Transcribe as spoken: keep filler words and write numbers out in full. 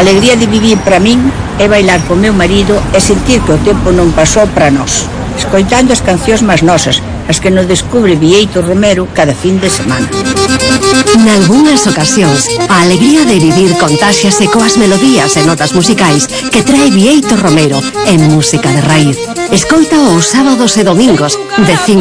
alegría de vivir para min é bailar co meu marido e sentir que o tempo non pasou para nós, escoitando as cancións máis nosas, as que nos descubre Bieito Romero cada fin de semana. Nalgúnas ocasións, a alegría de vivir contáxiase coas melodías e notas musicais que trae Bieito Romero en Música de Raíz. Escoita os sábados e domingos de cinco